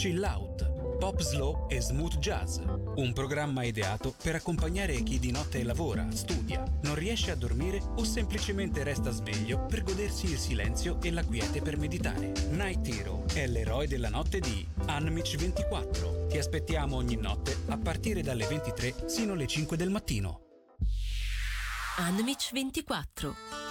Chill Out, Pop Slow e Smooth Jazz. Un programma ideato per accompagnare chi di notte lavora, studia, non riesce a dormire o semplicemente resta sveglio per godersi il silenzio e la quiete per meditare. Night Hero è l'eroe della notte di Unmich 24. Ti aspettiamo ogni notte a partire dalle 23 sino alle 5 del mattino. Unmich 24.